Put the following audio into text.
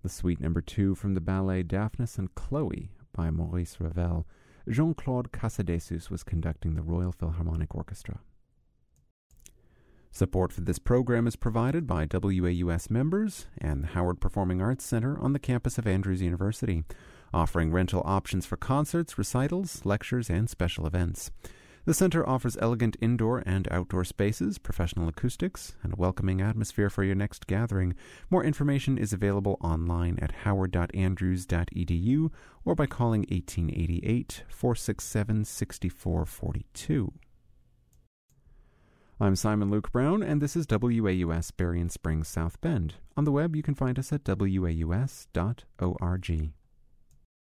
The Suite No. 2 from the ballet Daphnis and Chloe by Maurice Ravel. Jean-Claude Casadesus was conducting the Royal Philharmonic Orchestra. Support for this program is provided by WAUS members and the Howard Performing Arts Center on the campus of Andrews University, offering rental options for concerts, recitals, lectures, and special events. The center offers elegant indoor and outdoor spaces, professional acoustics, and a welcoming atmosphere for your next gathering. More information is available online at howard.andrews.edu or by calling 1888-467-6442. I'm Simon Luke Brown, and this is WAUS Berrien Springs South Bend. On the web, you can find us at waus.org.